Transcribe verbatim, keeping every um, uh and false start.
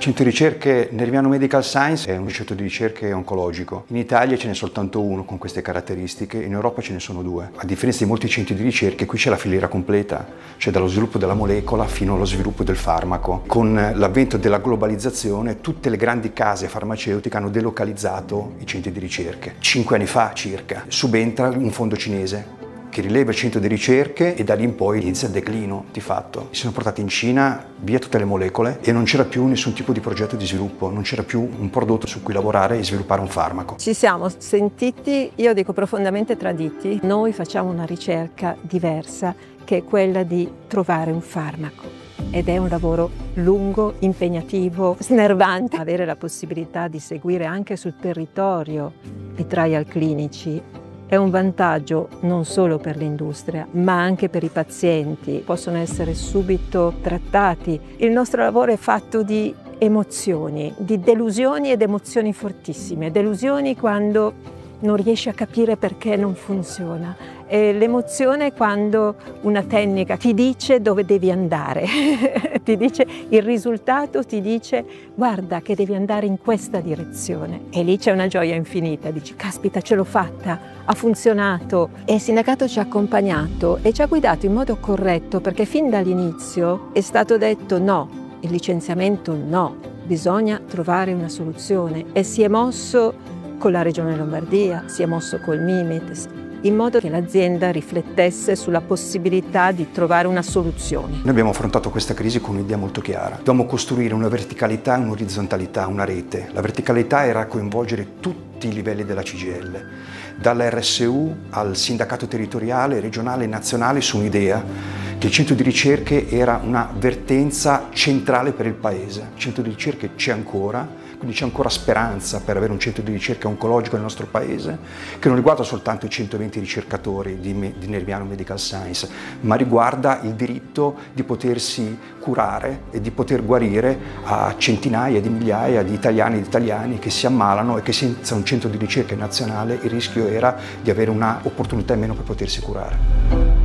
Centro di ricerche Nerviano Medical Science è un centro di ricerche oncologico. In Italia ce n'è soltanto uno con queste caratteristiche, in Europa ce ne sono due. A differenza di molti centri di ricerche, qui c'è la filiera completa, cioè dallo sviluppo della molecola fino allo sviluppo del farmaco. Con l'avvento della globalizzazione, tutte le grandi case farmaceutiche hanno delocalizzato i centri di ricerche. Cinque anni fa circa subentra un fondo cinese che rileva il centro di ricerche e da lì in poi inizia il declino di fatto. Si sono portate in Cina via tutte le molecole e non c'era più nessun tipo di progetto di sviluppo, non c'era più un prodotto su cui lavorare e sviluppare un farmaco. Ci siamo sentiti, io dico profondamente traditi. Noi facciamo una ricerca diversa che è quella di trovare un farmaco. Ed è un lavoro lungo, impegnativo, snervante. Avere la possibilità di seguire anche sul territorio i trial clinici è un vantaggio non solo per l'industria, ma anche per i pazienti. Possono essere subito trattati. Il nostro lavoro è fatto di emozioni, di delusioni ed emozioni fortissime. Delusioni quando non riesci a capire perché non funziona. E l'emozione quando una tecnica ti dice dove devi andare, ti dice il risultato, ti dice guarda che devi andare in questa direzione. E lì c'è una gioia infinita, dici caspita ce l'ho fatta, ha funzionato. E il sindacato ci ha accompagnato e ci ha guidato in modo corretto perché fin dall'inizio è stato detto no, il licenziamento no, bisogna trovare una soluzione e si è mosso con la Regione Lombardia, si è mosso col Mimit, in modo che l'azienda riflettesse sulla possibilità di trovare una soluzione. Noi abbiamo affrontato questa crisi con un'idea molto chiara. Dobbiamo costruire una verticalità e un'orizzontalità, una rete. La verticalità era coinvolgere tutti i livelli della C G I L, dall'R S U al sindacato territoriale, regionale e nazionale, su un'idea che il centro di ricerche era una vertenza centrale per il Paese. Il centro di ricerche c'è ancora, quindi c'è ancora speranza per avere un centro di ricerca oncologico nel nostro Paese, che non riguarda soltanto i centoventi ricercatori di, di Nerviano Medical Science, ma riguarda il diritto di potersi curare e di poter guarire a centinaia di migliaia di italiani e di italiani che si ammalano e che senza un centro di ricerca nazionale il rischio era di avere una opportunità in meno per potersi curare.